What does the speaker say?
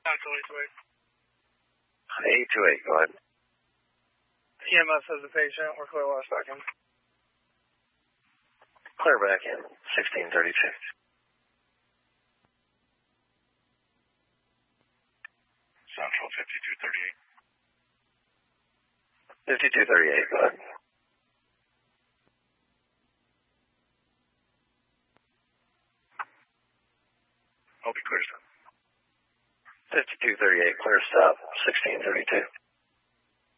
828, go ahead. EMS has a patient. We're clear last second. Clear back in, 1632. Central 5238. 5238, go ahead. I'll be clear, sir. 5238, clear stop, 1632.